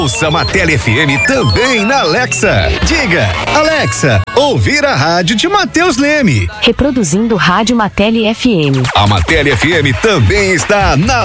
Ouça a Matele FM também na Alexa. Diga, Alexa, ouvir a rádio de Matheus Leme. Reproduzindo Rádio Matele FM. A Matele FM também está na